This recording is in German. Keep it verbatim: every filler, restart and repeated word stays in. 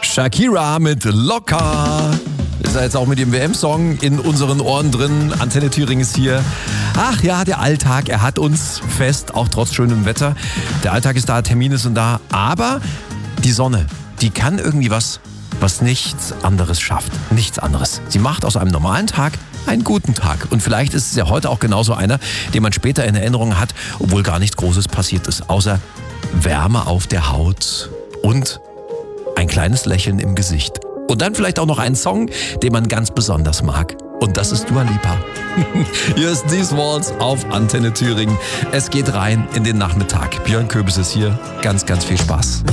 Shakira mit Locker. Ist ja jetzt auch mit dem W M-Song in unseren Ohren drin. Antenne Thüringen ist hier. Ach ja, der Alltag, er hat uns fest, auch trotz schönem Wetter. Der Alltag ist da, Termine sind da. Aber die Sonne, die kann irgendwie was, was nichts anderes schafft. Nichts anderes. Sie macht aus einem normalen Tag einen guten Tag. Und vielleicht ist es ja heute auch genauso einer, den man später in Erinnerung hat, obwohl gar nichts Großes passiert ist. Außer Wärme auf der Haut und ein kleines Lächeln im Gesicht. Und dann vielleicht auch noch einen Song, den man ganz besonders mag. Und das ist Dua Lipa. Hier ist These Walls auf Antenne Thüringen. Es geht rein in den Nachmittag. Björn Köbis ist hier. Ganz, ganz viel Spaß.